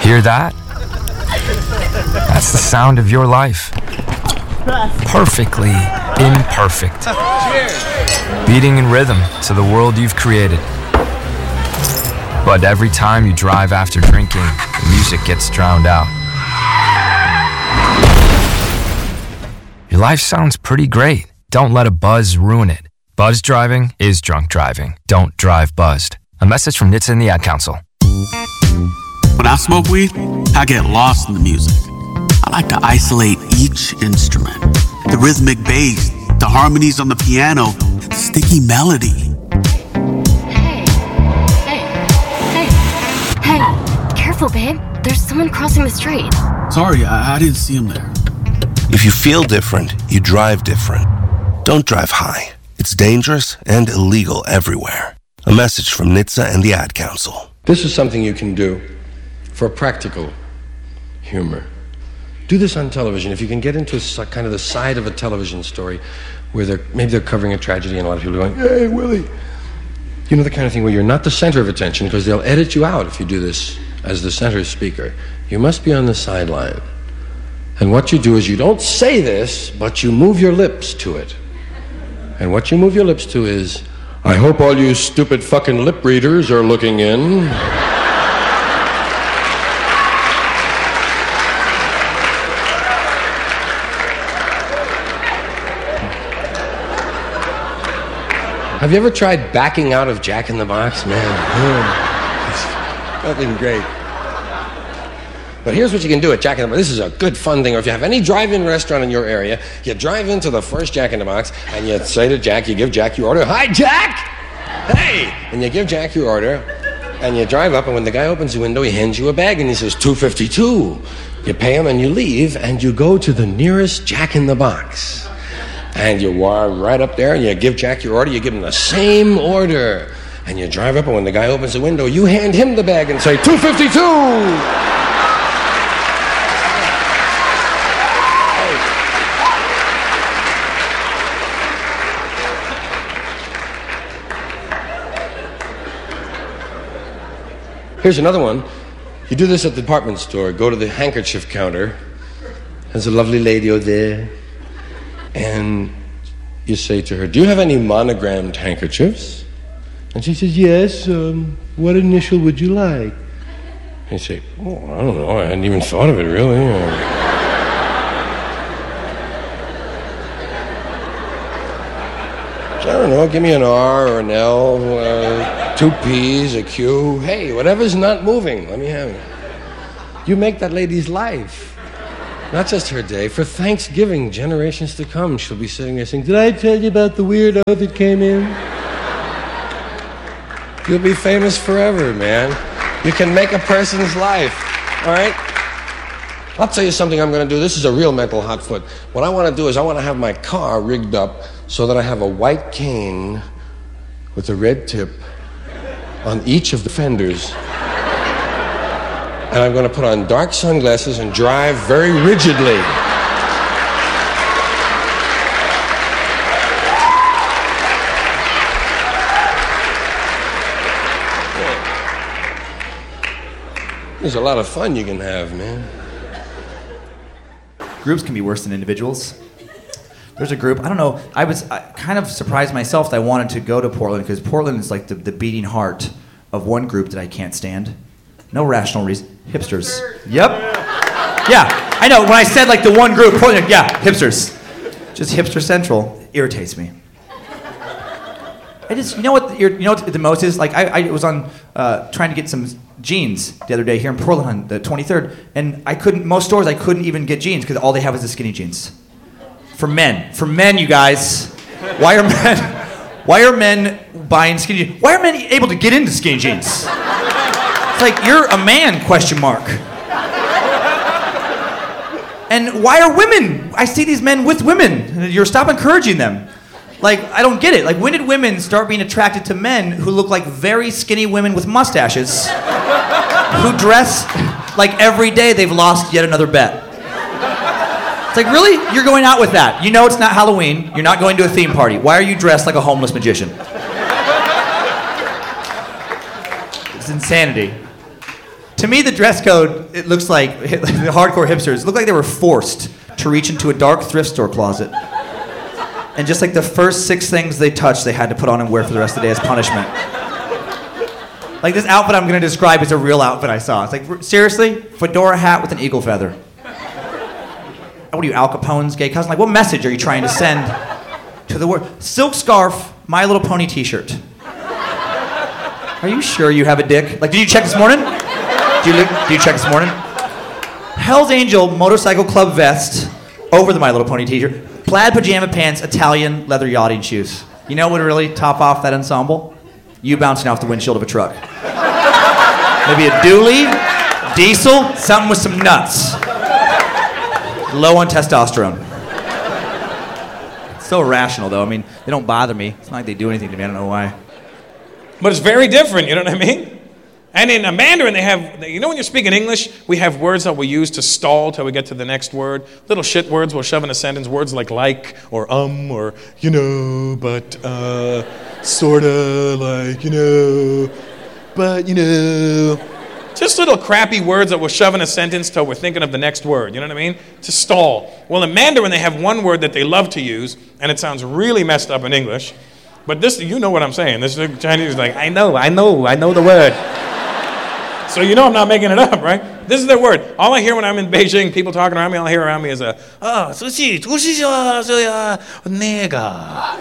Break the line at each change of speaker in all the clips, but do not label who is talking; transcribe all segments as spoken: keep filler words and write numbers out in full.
Hear that? That's the sound of your life. Perfectly imperfect. Beating in rhythm to the world you've created. But every time you drive after drinking, the music gets drowned out. Your life sounds pretty great. Don't let a buzz ruin it. Buzz driving is drunk driving. Don't drive buzzed. A message from N H T S A and the Ad Council.
When I smoke weed, I get lost in the music. I like to isolate each instrument. The rhythmic bass, the harmonies on the piano, the sticky melody.
Hey, hey, hey, hey, careful, babe. There's someone crossing the street.
Sorry, I, I didn't see him there.
If you feel different, you drive different. Don't drive high. It's dangerous and illegal everywhere. A message from N H T S A and the Ad Council.
This is something you can do for practical humor. Do this on television. If you can get into a, kind of the side of a television story where they're maybe they're covering a tragedy and a lot of people are going, hey, Willie. You know, the kind of thing where you're not the center of attention because they'll edit you out if you do this as the center speaker. You must be on the sideline. And what you do is you don't say this, but you move your lips to it. And what you move your lips to is, I hope all you stupid fucking lip readers are looking in. Have you ever tried backing out of Jack in the Box? Man, it's fucking great. But here's what you can do at Jack in the Box. This is a good fun thing. Or if you have any drive-in restaurant in your area, you drive into the first Jack in the Box and you say to Jack, you give Jack your order, hi, Jack! Hey! And you give Jack your order and you drive up, and when the guy opens the window, he hands you a bag and he says, two fifty-two. You pay him and you leave and you go to the nearest Jack in the Box. And you walk right up there and you give Jack your order, you give him the same order. And you drive up, and when the guy opens the window, you hand him the bag and say, two fifty-two! Here's another one. You do this at the department store. Go to the handkerchief counter. There's a lovely lady over there. And you say to her, do you have any monogrammed handkerchiefs? And she says, yes. Um, what initial would you like? And you say, oh, I don't know. I hadn't even thought of it, really. I don't know. Give me an R or an L, uh, two P's, a Q. Hey, whatever's not moving, let me have it. You make that lady's life. Not just her day. For Thanksgiving, generations to come, she'll be sitting there saying, did I tell you about the weirdo that came in? You'll be famous forever, man. You can make a person's life, all right? I'll tell you something I'm going to do. This is a real mental hot foot. What I want to do is I want to have my car rigged up so that I have a white cane with a red tip on each of the fenders. And I'm going to put on dark sunglasses and drive very rigidly. There's a lot of fun you can have, man.
Groups can be worse than individuals. There's a group, I don't know, I was I kind of surprised myself that I wanted to go to Portland because Portland is like the, the beating heart of one group that I can't stand. No rational reason. Hipsters. Yep. Yeah, I know. When I said like the one group, Portland, yeah, hipsters. Just hipster central irritates me. I just, you know what, you know what the most is? Like I, I was on uh, trying to get some jeans the other day here in Portland on the twenty-third, and I couldn't. Most stores I couldn't even get jeans because all they have is the skinny jeans. For men, for men, you guys. Why are men? Why are men buying skinny jeans? Why are men able to get into skinny jeans? It's like, you're a man, question mark. And why are women? I see these men with women. You're stop encouraging them. Like, I don't get it. Like, when did women start being attracted to men who look like very skinny women with mustaches, who dress like every day they've lost yet another bet? It's like, really? You're going out with that. You know it's not Halloween. You're not going to a theme party. Why are you dressed like a homeless magician? It's insanity. To me, the dress code, it looks like the hardcore hipsters look like they were forced to reach into a dark thrift store closet. And just like the first six things they touched, they had to put on and wear for the rest of the day as punishment. Like this outfit I'm going to describe is a real outfit I saw. It's like, seriously? Fedora hat with an eagle feather. What are you, Al Capone's gay cousin? Like, what message are you trying to send to the world? Silk scarf, My Little Pony t-shirt. Are you sure you have a dick? Like, did you check this morning? Did you, look, did you check this morning? Hell's Angel motorcycle club vest over the My Little Pony t-shirt. Plaid pajama pants, Italian leather yachting shoes. You know what would really top off that ensemble? You bouncing off the windshield of a truck. Maybe a dually, diesel, something with some nuts. Low on testosterone. It's so irrational, though. I mean, they don't bother me. It's not like they do anything to me. I don't know why.
But it's very different, you know what I mean? And in Mandarin, they have, you know when you're speaking English, we have words that we use to stall till we get to the next word. Little shit words we'll shove in a sentence. Words like like, or um, or, you know, but, uh, sorta, like, you know, but, you know. Just little crappy words that we'll shove in a sentence till we're thinking of the next word, you know what I mean? To stall. Well, in Mandarin, they have one word that they love to use, and it sounds really messed up in English. But this, you know what I'm saying. This Chinese is like, I know, I know, I know the word. So you know I'm not making it up, right? This is their word. All I hear when I'm in Beijing, people talking around me, all I hear around me is a, oh, sushi, sushi, nega.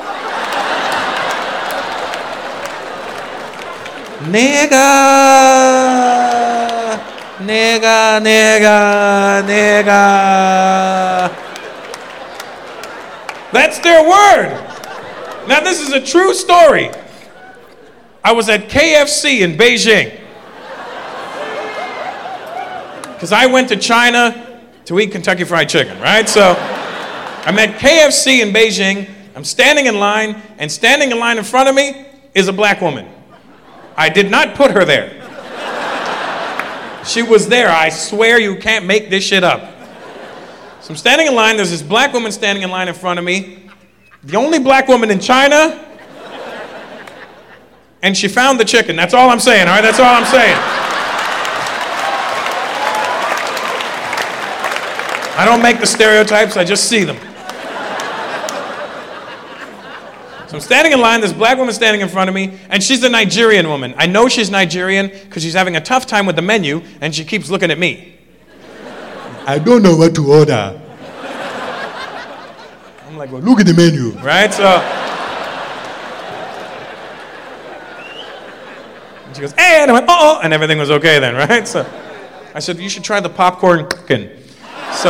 Nega, nega, nega, nega. That's their word. Now this is a true story. I was at K F C in Beijing. Because I went to China to eat Kentucky Fried Chicken, right? So I'm at K F C in Beijing. I'm standing in line, and standing in line in front of me is a black woman. I did not put her there. She was there. I swear you can't make this shit up. So I'm standing in line. There's this black woman standing in line in front of me. The only black woman in China. And she found the chicken. That's all I'm saying, all right? That's all I'm saying. I don't make the stereotypes, I just see them. So I'm standing in line, this black woman standing in front of me, and she's a Nigerian woman. I know she's Nigerian because she's having a tough time with the menu, and she keeps looking at me. I don't know what to order. I'm like, well, look at the menu, right? So, and she goes, hey, and I went, oh, and everything was okay then, right? So I said, you should try the popcorn chicken. So,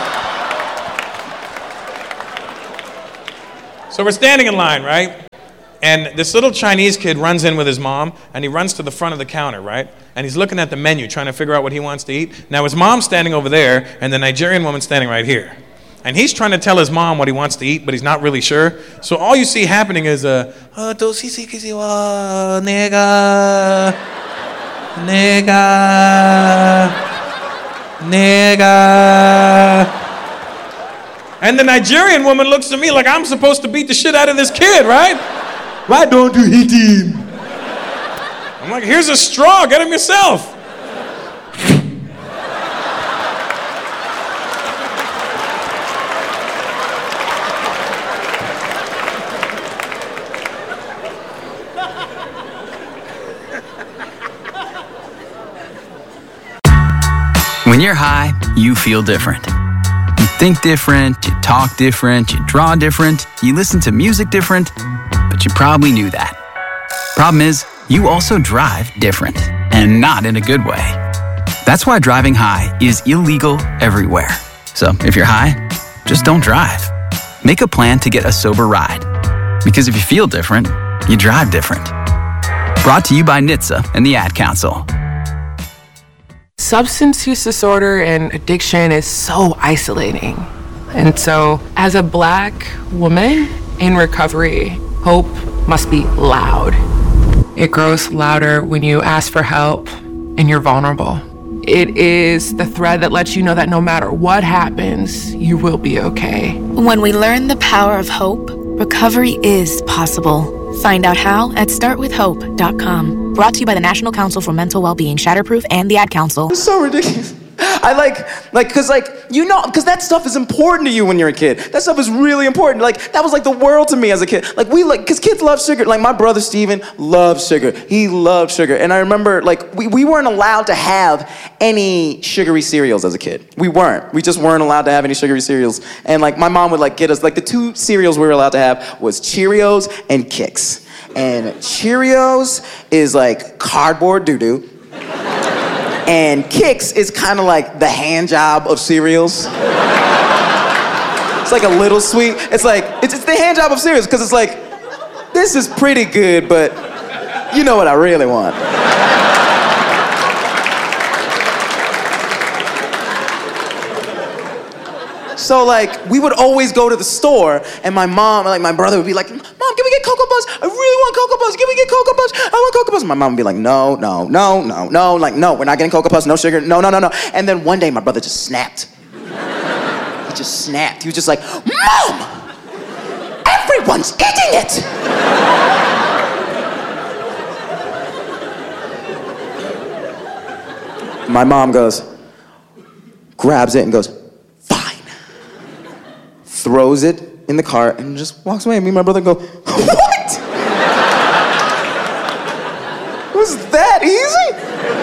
so we're standing in line, right? And this little Chinese kid runs in with his mom, and he runs to the front of the counter, right? And he's looking at the menu, trying to figure out what he wants to eat. Now his mom's standing over there, and the Nigerian woman's standing right here. And he's trying to tell his mom what he wants to eat, but he's not really sure. So all you see happening is, uh, nega, nega. Nigga. And the Nigerian woman looks at me like I'm supposed to beat the shit out of this kid, right? Why don't you hit him? I'm like, here's a straw, get him yourself.
When you're high, you feel different. You think different, you talk different, you draw different, you listen to music different, but you probably knew that. Problem is, you also drive different, and not in a good way. That's why driving high is illegal everywhere. So if you're high, just don't drive. Make a plan to get a sober ride. Because if you feel different, you drive different. Brought to you by N H T S A and the Ad Council.
Substance use disorder and addiction is so isolating. And so, as a Black woman in recovery, hope must be loud. It grows louder when you ask for help and you're vulnerable. It is the thread that lets you know that no matter what happens, you will be okay.
When we learn the power of hope, recovery is possible. Find out how at start with hope dot com. Brought to you by the National Council for Mental Wellbeing, Shatterproof, and the Ad Council.
It's so ridiculous. I like, like, cause like, you know, cause that stuff is important to you when you're a kid. That stuff is really important. Like, that was like the world to me as a kid. Like, we like, cause kids love sugar. Like, my brother Steven loves sugar. He loved sugar. And I remember, like, we, we weren't allowed to have any sugary cereals as a kid. We weren't. We just weren't allowed to have any sugary cereals. And like, my mom would like get us, like, the two cereals we were allowed to have was Cheerios and Kix. And Cheerios is like cardboard doo-doo. And Kix is kind of like the hand job of cereals. It's like a little sweet. It's like, it's, it's the hand job of cereals, because it's like, this is pretty good, but you know what I really want. So like, we would always go to the store, and my mom, like my brother would be like, Mom, can we get Cocoa Puffs? I really want Cocoa Puffs. Can we get Cocoa Puffs? I want Cocoa Puffs. And my mom would be like, no, no, no, no, no. Like, no, we're not getting Cocoa Puffs, no sugar, no, no, no, no. And then one day, my brother just snapped. He just snapped. He was just like, Mom, everyone's eating it. My mom goes, grabs it and goes, throws it in the cart and just walks away. Me and my brother go, what? Was that easy?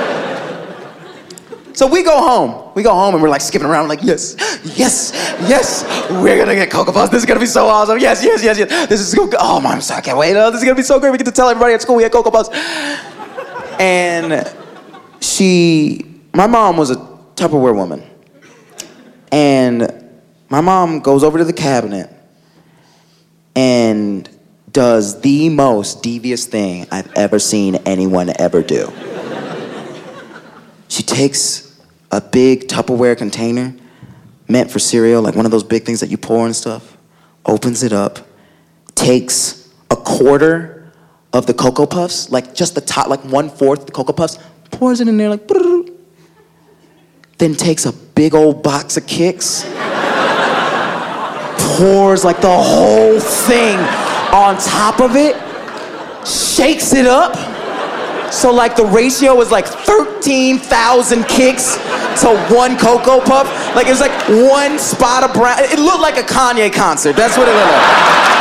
So we go home. We go home and we're like skipping around like, yes, yes, yes, we're gonna get Cocoa Puffs. This is gonna be so awesome. Yes, yes, yes, yes. This is so good. Oh, Mom, I can't wait. Oh, this is gonna be so great. We get to tell everybody at school we had Cocoa Puffs. And she, my mom was a Tupperware woman. And my mom goes over to the cabinet and does the most devious thing I've ever seen anyone ever do. She takes a big Tupperware container meant for cereal, like one of those big things that you pour and stuff, opens it up, takes a quarter of the Cocoa Puffs, like just the top, like one-fourth of the Cocoa Puffs, pours it in there like, brrr, then takes a big old box of Kix, pours like the whole thing on top of it, shakes it up. So like the ratio was like thirteen thousand Kix to one Cocoa Puff. Like it was like one spot of brown. It looked like a Kanye concert. That's what it looked like.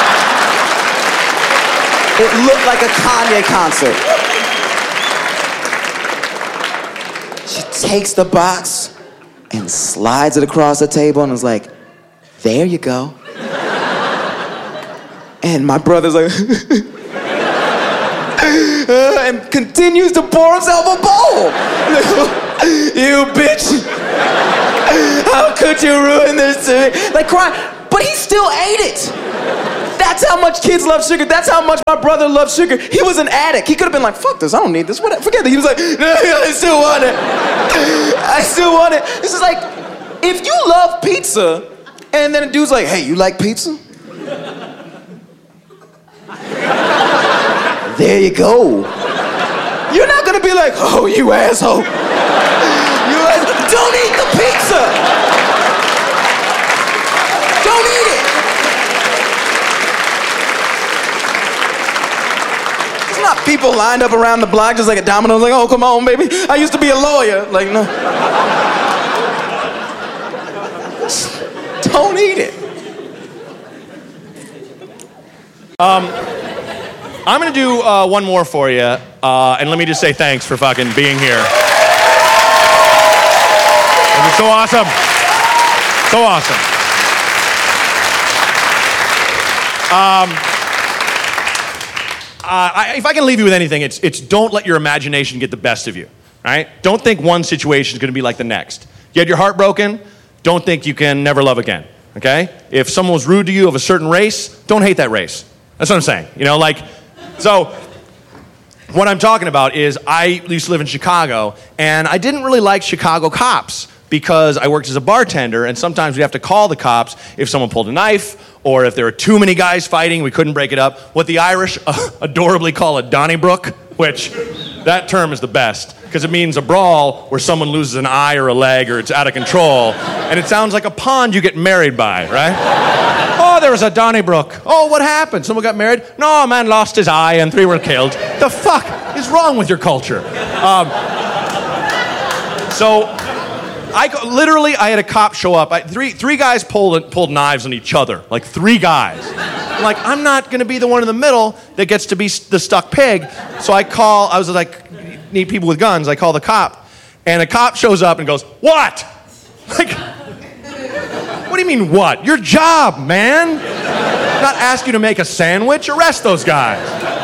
It looked like a Kanye concert. She takes the box and slides it across the table and is like, there you go. And my brother's like, and continues to pour himself a bowl. You bitch. How could you ruin this to me? Like crying, but he still ate it. That's how much kids love sugar. That's how much my brother loved sugar. He was an addict. He could have been like, fuck this, I don't need this. What? Forget it. He was like, no, I still want it. I still want it. This is like, if you love pizza, and then a dude's like, hey, you like pizza? There you go. You're not gonna be like, oh, you asshole. You asshole. Don't eat the pizza. Don't eat it. It's not people lined up around the block just like a domino, like, oh, come on, baby. I used to be a lawyer. Like, no. Don't eat it.
Um, I'm gonna do uh, one more for you, uh, and let me just say thanks for fucking being here. It was so awesome. So awesome. Um, uh, I, if I can leave you with anything, it's it's don't let your imagination get the best of you, right? Don't think one situation is gonna be like the next. You had your heart broken, don't think you can never love again, okay? If someone was rude to you of a certain race, don't hate that race. That's what I'm saying, you know, like, so what I'm talking about is I used to live in Chicago, and I didn't really like Chicago cops because I worked as a bartender, and sometimes we have to call the cops if someone pulled a knife or if there were too many guys fighting, we couldn't break it up. What the Irish uh, adorably call a Donnybrook, which that term is the best because it means a brawl where someone loses an eye or a leg or it's out of control, and it sounds like a pond you get married by, right? Oh, Oh, there was a Donnybrook. Oh, what happened? Someone got married? No, a man lost his eye and three were killed. The fuck is wrong with your culture? Um, so, I go, literally, I had a cop show up. I, three three guys pulled pulled knives on each other, like three guys. I'm like, I'm not gonna be the one in the middle that gets to be the stuck pig. So I call. I was like, need people with guns. I call the cop, and the cop shows up and goes, "What?" Like, what do you mean what? Your job, man. Not ask you to make a sandwich. Arrest those guys.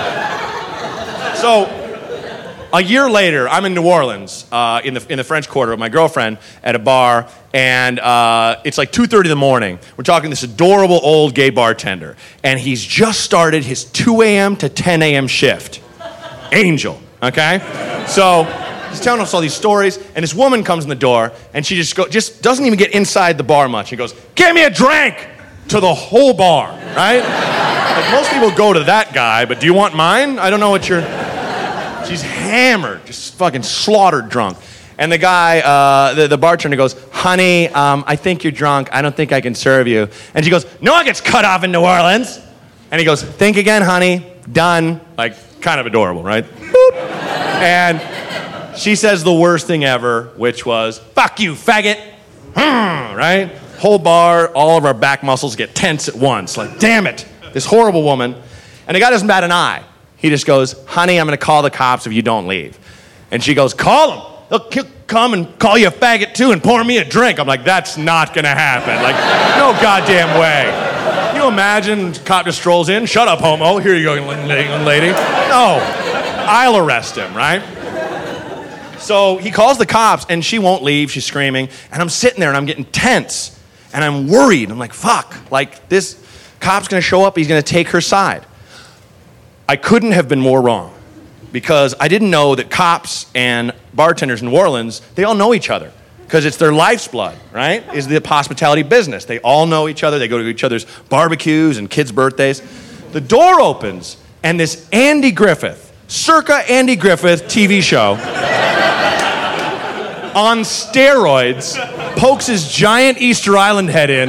So. A year later, I'm in New Orleans, uh, in the in the French Quarter with my girlfriend at a bar, and uh, it's like two thirty in the morning. We're talking to this adorable old gay bartender, and he's just started his two a.m. to ten a.m. shift. Angel, okay? So he's telling us all these stories, and this woman comes in the door, and she just go, just doesn't even get inside the bar much. She goes, "Give me a drink!" to the whole bar, right? Like most people go to that guy, but do you want mine? I don't know what you're... She's hammered, just fucking slaughtered drunk. And the guy, uh, the, the bartender goes, "Honey, um, I think you're drunk. I don't think I can serve you." And she goes, "No one gets cut off in New Orleans." And he goes, "Think again, honey. Done." Like, kind of adorable, right? Boop. And she says the worst thing ever, which was, "Fuck you, faggot." Hmm, right? Whole bar, all of our back muscles get tense at once. Like, damn it, this horrible woman. And the guy doesn't bat an eye. He just goes, "Honey, I'm going to call the cops if you don't leave." And she goes, "Call them. They'll come and call you a faggot too and pour me a drink." I'm like, that's not going to happen. Like, no goddamn way. Can you imagine cop just strolls in? "Shut up, homo. Here you go, young lady." No. I'll arrest him, right? So he calls the cops and she won't leave. She's screaming. And I'm sitting there and I'm getting tense. And I'm worried. I'm like, fuck. Like, this cop's going to show up. He's going to take her side. I couldn't have been more wrong because I didn't know that cops and bartenders in New Orleans, they all know each other because it's their life's blood, right? Is the hospitality business. They all know each other. They go to each other's barbecues and kids' birthdays. The door opens and this Andy Griffith, circa Andy Griffith T V show, on steroids, pokes his giant Easter Island head in,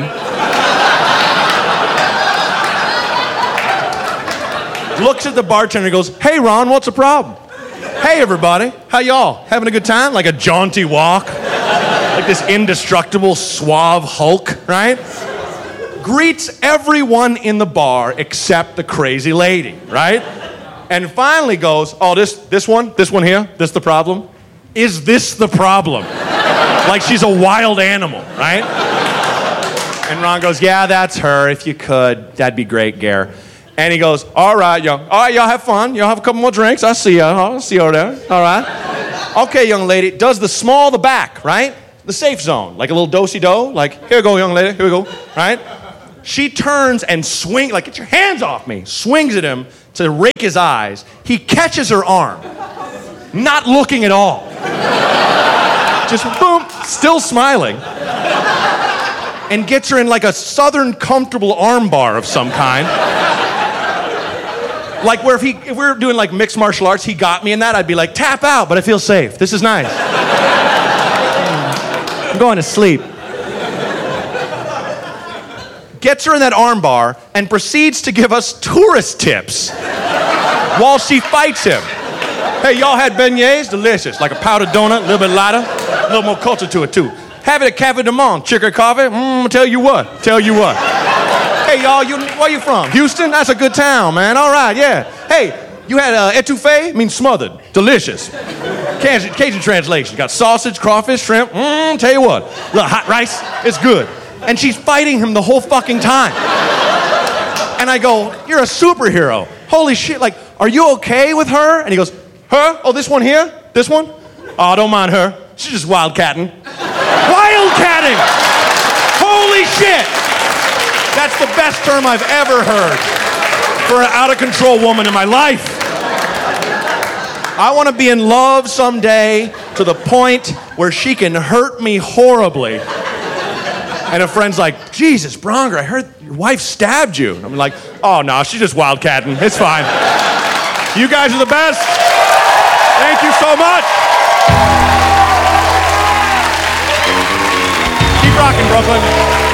looks at the bartender and goes, "Hey, Ron, what's the problem? Hey, everybody, how y'all? Having a good time?" Like a jaunty walk. Like this indestructible, suave Hulk, right? Greets everyone in the bar except the crazy lady, right? And finally goes, "Oh, this this one, this one here, this the problem? Is this the problem?" Like she's a wild animal, right? And Ron goes, "Yeah, that's her. If you could, that'd be great, Gare." And he goes, "All right, y'all. All right, y'all have fun. Y'all have a couple more drinks. I'll see y'all. I'll see you over there. All right. Okay, young lady. Does the small the back, right? The safe zone. Like a little do-si-do. Like, here we go, young lady. Here we go. Right? She turns and swings, like, get your hands off me. Swings at him to rake his eyes. He catches her arm. Not looking at all. Just boom, still smiling. And gets her in like a southern comfortable arm bar of some kind. Like where if he, if we were doing like mixed martial arts, he got me in that, I'd be like, tap out, but I feel safe. This is nice. I'm going to sleep. Gets her in that arm bar and proceeds to give us tourist tips while she fights him. "Hey, y'all had beignets? Delicious. Like a powdered donut, a little bit lighter, a little more culture to it too. Have it at Cafe du Monde. Chicken coffee? Mmm, tell you what, tell you what. Hey, y'all, you, where you from? Houston? That's a good town, man. All right, yeah. Hey, you had uh, etouffee? Means smothered. Delicious. Cajun, Cajun translation. Got sausage, crawfish, shrimp. Mmm, tell you what. Little hot rice. It's good." And she's fighting him the whole fucking time. And I go, "You're a superhero. Holy shit, like, are you okay with her?" And he goes, "Her? Oh, this one here? This one? Oh, don't mind her. She's just wildcatting." Wildcatting! Holy shit! That's the best term I've ever heard for an out-of-control woman in my life. I want to be in love someday to the point where she can hurt me horribly. And a friend's like, "Jesus, Bronger, I heard your wife stabbed you." And I'm like, "Oh, no, she's just wildcatting. It's fine." You guys are the best. Thank you so much. Keep rocking, Brooklyn.